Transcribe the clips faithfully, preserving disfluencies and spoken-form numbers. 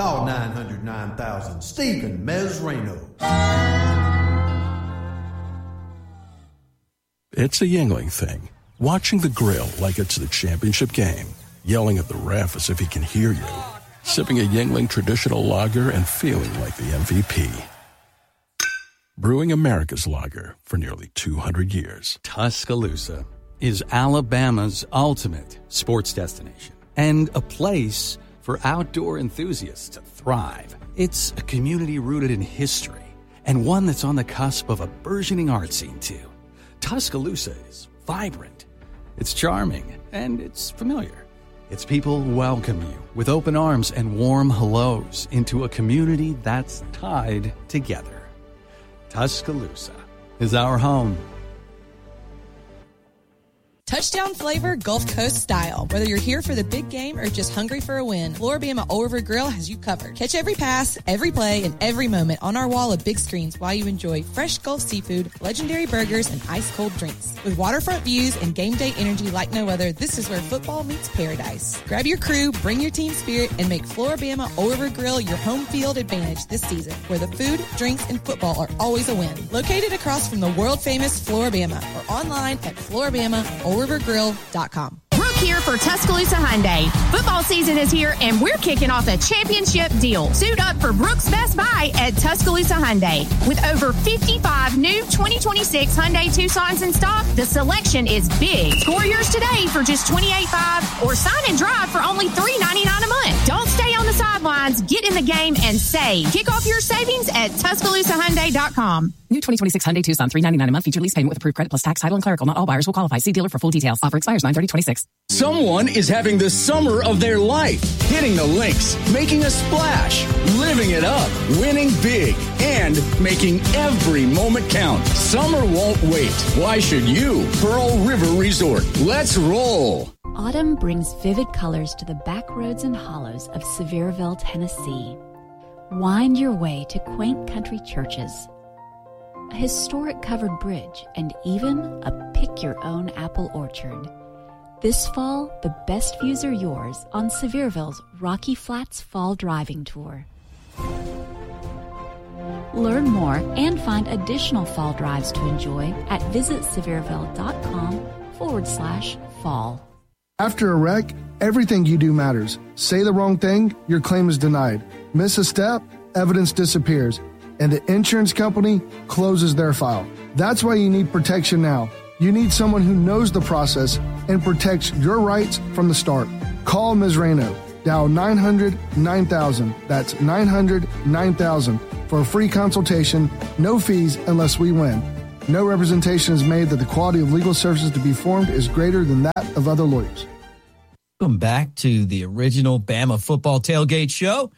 Call nine hundred nine thousand, Stephen Mesrano. It's a Yuengling thing. Watching the grill like it's the championship game. Yelling at the ref as if he can hear you. Sipping a Yuengling traditional lager and feeling like the M V P. Brewing America's lager for nearly two hundred years. Tuscaloosa is Alabama's ultimate sports destination and a place for outdoor enthusiasts to thrive. It's a community rooted in history and one that's on the cusp of a burgeoning art scene, too. Tuscaloosa is vibrant, it's charming, and it's familiar. Its people welcome you with open arms and warm hellos into a community that's tied together. Tuscaloosa is our home. Touchdown flavor, Gulf Coast style. Whether you're here for the big game or just hungry for a win, Floribama Old River Grill has you covered. Catch every pass, every play, and every moment on our wall of big screens while you enjoy fresh Gulf seafood, legendary burgers, and ice-cold drinks. With waterfront views and game day energy like no other, this is where football meets paradise. Grab your crew, bring your team spirit, and make Floribama Old River Grill your home field advantage this season, where the food, drinks, and football are always a win. Located across from the world-famous Floribama or online at Floribama Old river grill dot com. Brooke here for Tuscaloosa Hyundai. Football season is here, and we're kicking off a championship deal. Suit up for Brooks Best Buy at Tuscaloosa Hyundai. With over fifty-five new twenty twenty-six Hyundai Tucsons in stock, the selection is big. Score yours today for just twenty-eight dollars five or sign and drive for only three ninety-nine a month. Don't stay on the sidelines. Get in the game and save. Kick off your savings at Tuscaloosa Hyundai dot com. New twenty twenty-six Hyundai Tucson, three ninety-nine a month. Feature lease payment with approved credit plus tax, title, and clerical. Not all buyers will qualify. See dealer for full details. Offer expires nine thirty twenty-six. Someone is having the summer of their life, hitting the links, making a splash, living it up, winning big, and making every moment count. Summer won't wait. Why should you? Pearl River Resort. Let's roll. Autumn brings vivid colors to the back roads and hollows of Sevierville, Tennessee. Wind your way to quaint country churches, a historic covered bridge, and even a pick-your-own apple orchard. This fall, the best views are yours on Sevierville's Rocky Flats Fall Driving Tour. Learn more and find additional fall drives to enjoy at visitsevierville.com forward slash fall. After a wreck, everything you do matters. Say the wrong thing, your claim is denied. Miss a step, evidence disappears, and the insurance company closes their file. That's why you need protection now. You need someone who knows the process and protects your rights from the start. Call Miz Reno. Dial nine hundred nine thousand. That's nine hundred nine thousand for a free consultation, no fees unless we win. No representation is made that the quality of legal services to be formed is greater than that of other lawyers. Welcome back to the original Bama Football Tailgate Show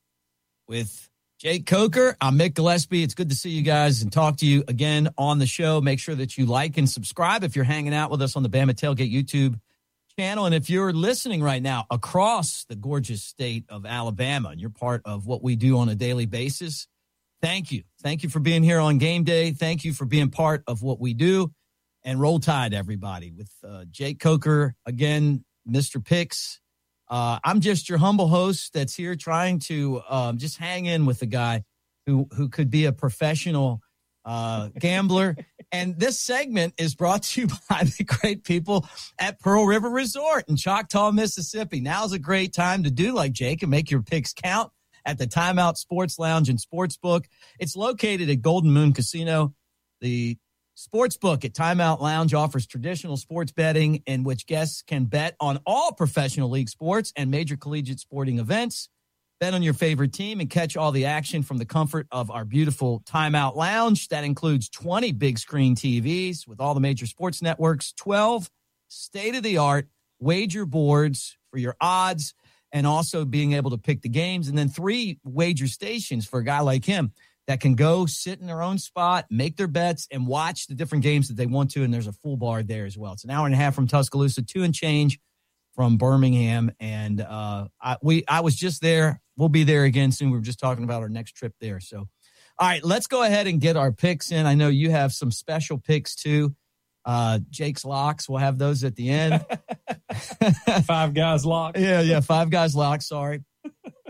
with Jake Coker. I'm Mick Gillespie. It's good to see you guys and talk to you again on the show. Make sure that you like and subscribe if you're hanging out with us on the Bama Tailgate YouTube channel. And if you're listening right now across the gorgeous state of Alabama and you're part of what we do on a daily basis, thank you. Thank you for being here on game day. Thank you for being part of what we do. And roll tide, everybody, with uh, Jake Coker, again, Mister Picks. Uh, I'm just your humble host that's here trying to um, just hang in with the guy who who could be a professional uh, gambler. And this segment is brought to you by the great people at Pearl River Resort in Choctaw, Mississippi. Now's a great time to do like Jake and make your picks count at the Timeout Sports Lounge and Sportsbook. It's located at Golden Moon Casino. The Sportsbook at Timeout Lounge offers traditional sports betting in which guests can bet on all professional league sports and major collegiate sporting events. Bet on your favorite team and catch all the action from the comfort of our beautiful Timeout Lounge. That includes twenty big screen T Vs with all the major sports networks, twelve state-of-the-art wager boards for your odds, and also being able to pick the games, and then three wager stations for a guy like him that can go sit in their own spot, make their bets, and watch the different games that they want to, and there's a full bar there as well. It's an hour and a half from Tuscaloosa, two and change from Birmingham, and uh, I, we I was just there. We'll be there again soon. We were just talking about our next trip there. So, all right, let's go ahead and get our picks in. I know you have some special picks, too. Uh, Jake's locks, we'll have those at the end. Five guys locks. Yeah, yeah, five guys locks, sorry.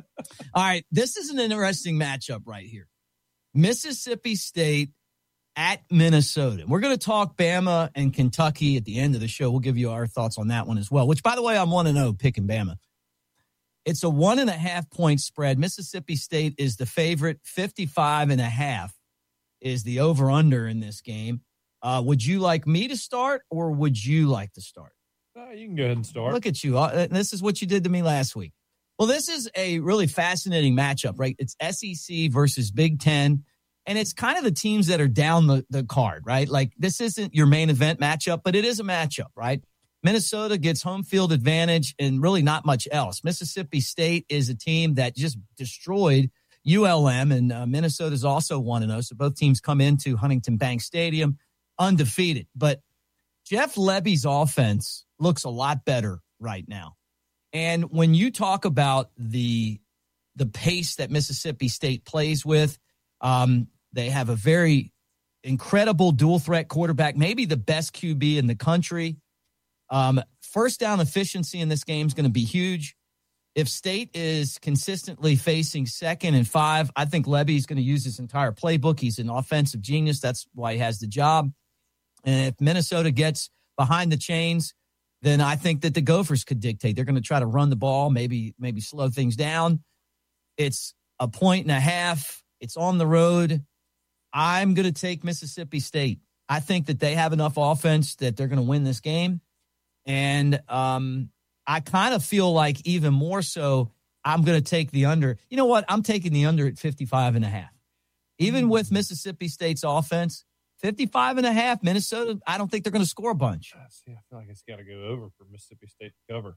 All right, this is an interesting matchup right here. Mississippi State at Minnesota. We're going to talk Bama and Kentucky at the end of the show. We'll give you our thoughts on that one as well, which, by the way, I'm one and oh picking Bama. It's a one and a half point spread. Mississippi State is the favorite. fifty-five and a half is the over under in this game. Uh, would you like me to start or would you like to start? Uh, you can go ahead and start. Look at you. Uh, this is what you did to me last week. Well, this is a really fascinating matchup, right? It's S E C versus Big Ten. And it's kind of the teams that are down the, the card, right? Like, this isn't your main event matchup, but it is a matchup, right? Minnesota gets home field advantage and really not much else. Mississippi State is a team that just destroyed U L M, and uh, Minnesota's also one and oh. So both teams come into Huntington Bank Stadium undefeated. But Jeff Lebby's offense looks a lot better right now. And when you talk about the the pace that Mississippi State plays with, um, they have a very incredible dual threat quarterback, maybe the best Q B in the country. Um, first down efficiency in this game is going to be huge. If State is consistently facing second and five, I think Lebby's going to use his entire playbook. He's an offensive genius. That's why he has the job. And if Minnesota gets behind the chains, then I think that the Gophers could dictate. They're going to try to run the ball, maybe maybe slow things down. It's a point and a half. It's on the road. I'm going to take Mississippi State. I think that they have enough offense that they're going to win this game. And um, I kind of feel like even more so, I'm going to take the under. You know what? I'm taking the under at fifty-five and a half. Even with Mississippi State's offense, fifty-five and a half, Minnesota, I don't think they're going to score a bunch. See, I feel like it's got to go over for Mississippi State to cover.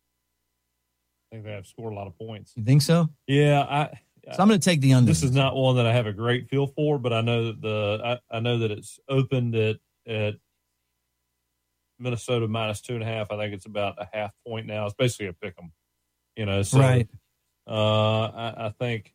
I think they have scored a lot of points. You think so? Yeah, I. So I'm going to take the under. This is not one that I have a great feel for, but I know that the I, I know that it's opened at at Minnesota minus two and a half. I think it's about a half point now. It's basically a pick 'em, you know. So, right. Uh, I, I think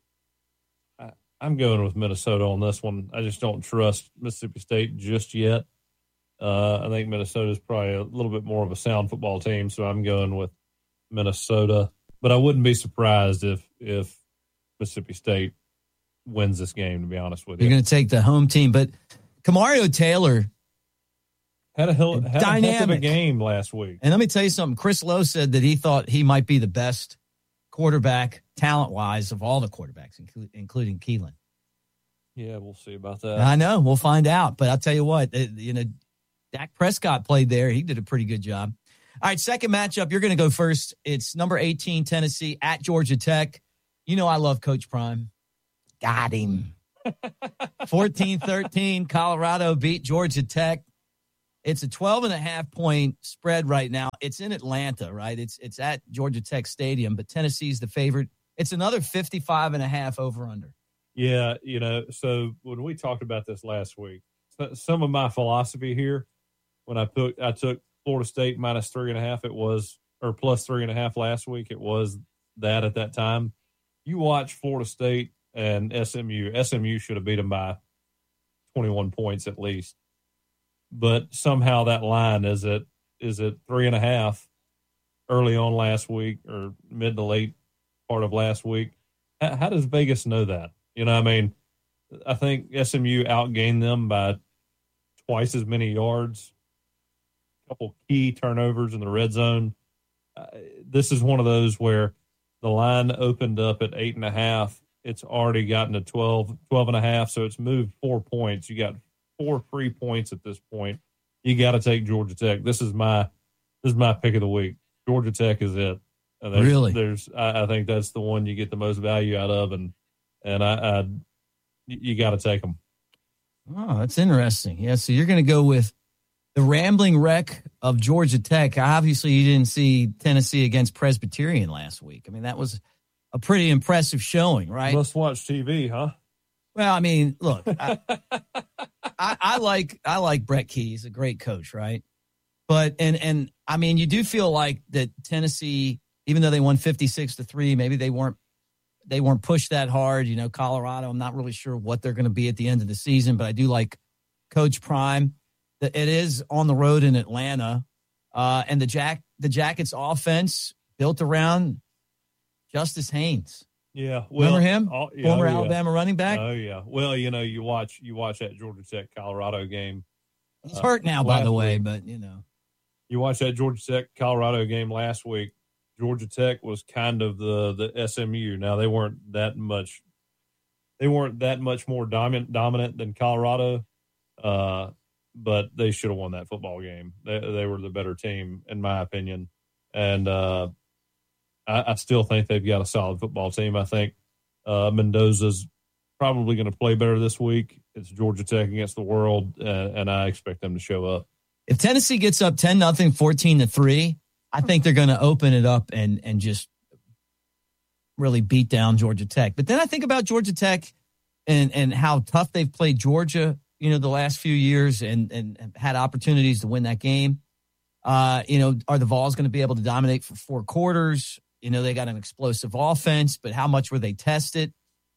I, I'm going with Minnesota on this one. I just don't trust Mississippi State just yet. Uh, I think Minnesota is probably a little bit more of a sound football team, so I'm going with Minnesota. But I wouldn't be surprised if if Mississippi State wins this game, to be honest with you. You're going to take the home team. But Kamario Taylor had a, hell, had dynamic. a heck of a game last week. And let me tell you something. Chris Lowe said that he thought he might be the best quarterback, talent-wise, of all the quarterbacks, including Keelan. Yeah, we'll see about that. I know. We'll find out. But I'll tell you what, you know, Dak Prescott played there. He did a pretty good job. All right, second matchup. You're going to go first. It's number eighteen, Tennessee, at Georgia Tech. You know I love Coach Prime. Got him. fourteen thirteen, Colorado beat Georgia Tech. It's a twelve and a half point spread right now. It's in Atlanta, right? It's it's at Georgia Tech Stadium, but Tennessee's the favorite. It's another fifty-five and a half over under. Yeah, you know, so when we talked about this last week, some of my philosophy here, when I took I took Florida State minus three and a half, it was, or plus three and a half last week, it was that at that time. You watch Florida State and S M U. S M U should have beat them by twenty-one points at least. But somehow that line is at is at three and a half early on last week or mid to late part of last week. How, how does Vegas know that? You know, I mean, I think S M U outgained them by twice as many yards, a couple key turnovers in the red zone. Uh, this is one of those where the line opened up at eight and a half. It's already gotten to twelve, twelve and a half. So it's moved four points. You got four free points at this point. You got to take Georgia Tech. This is my, this is my pick of the week. Georgia Tech is it. And there's, really? There's, I, I think that's the one you get the most value out of. And, and I, I you got to take them. Oh, that's interesting. Yeah. So you're going to go with the rambling wreck of Georgia Tech. Obviously, you didn't see Tennessee against Presbyterian last week. I mean, that was a pretty impressive showing, right? Must watch T V, huh? Well, I mean, look, I, I, I like I like Brett Key. He's a great coach, right? But and and I mean, you do feel like that Tennessee, even though they won fifty-six to three, maybe they weren't they weren't pushed that hard. You know, Colorado, I'm not really sure what they're going to be at the end of the season, but I do like Coach Prime. It is on the road in Atlanta, uh, and the Jack the Jackets offense built around Justice Haynes. Yeah, well, remember him? Oh, yeah, Former oh, yeah. Alabama running back. Oh yeah. Well, you know, you watch you watch that Georgia Tech Colorado game. He's uh, hurt now, by the way, week. But you know, you watch that Georgia Tech Colorado game last week. Georgia Tech was kind of the the S M U. Now they weren't that much. They weren't that much more dominant dominant than Colorado, uh, but they should have won that football game. They they were the better team, in my opinion, and. Uh, I, I still think they've got a solid football team. I think uh, Mendoza's probably going to play better this week. It's Georgia Tech against the world, uh, and I expect them to show up. If Tennessee gets up ten nothing, fourteen to three, I think they're going to open it up and and just really beat down Georgia Tech. But then I think about Georgia Tech and and how tough they've played Georgia, you know, the last few years and and had opportunities to win that game. Uh, you know, are the Vols going to be able to dominate for four quarters? You know, they got an explosive offense, but how much were they tested?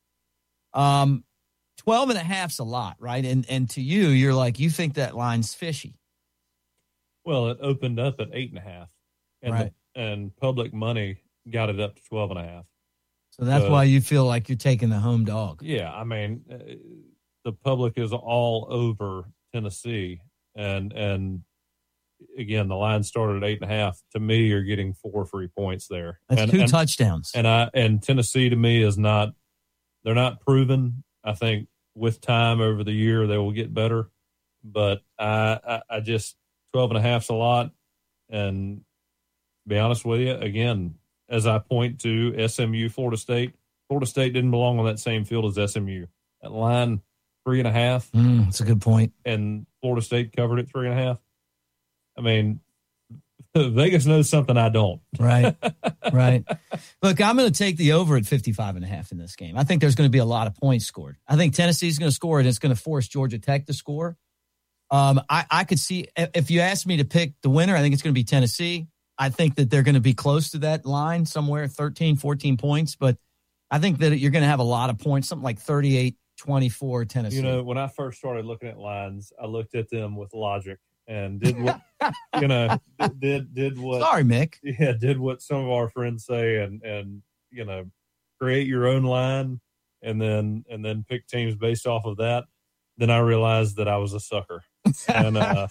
Um, twelve and a half's a lot, right? And and to you, you're like, you think that line's fishy. Well, it opened up at eight and a half, and right. the, and public money got it up to twelve and a half. So that's so, why you feel like you're taking the home dog. Yeah, I mean, uh, the public is all over Tennessee, and and. Again, the line started at eight and a half. To me, you're getting four free points there. That's and, two and, touchdowns. And I and Tennessee to me is not. They're not proven. I think with time over the year they will get better, but I I, I just twelve and a half's a lot. And to be honest with you, again, as I point to S M U, Florida State, Florida State didn't belong on that same field as S M U. That line three and a half. Mm, that's a good point. And Florida State covered it three and a half. I mean, Vegas knows something I don't. Right, right. Look, I'm going to take the over at fifty-five and a half in this game. I think there's going to be a lot of points scored. I think Tennessee's going to score, and it's going to force Georgia Tech to score. Um, I, I could see, if you asked me to pick the winner, I think it's going to be Tennessee. I think that they're going to be close to that line somewhere, thirteen, fourteen points. But I think that you're going to have a lot of points, something like thirty-eight twenty-four Tennessee. You know, when I first started looking at lines, I looked at them with logic. And did what you know? Did did what? Sorry, Mick. Yeah, did what some of our friends say, and and you know, create your own line, and then and then pick teams based off of that. Then I realized that I was a sucker, and uh,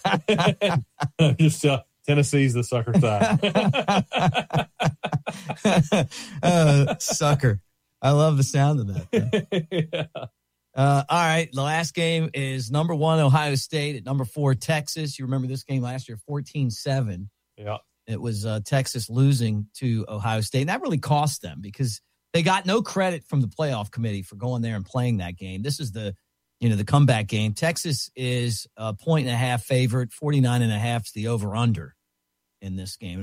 just uh, Tennessee's the sucker side. uh, sucker. I love the sound of that. Yeah. Uh, all right, the last game is number one, Ohio State, at number four, Texas. You remember this game last year, fourteen seven. Yeah. It was uh, Texas losing to Ohio State, and that really cost them because they got no credit from the playoff committee for going there and playing that game. This is the, you know, the comeback game. Texas is a point and a half favorite, forty-nine and a half is the over-under in this game.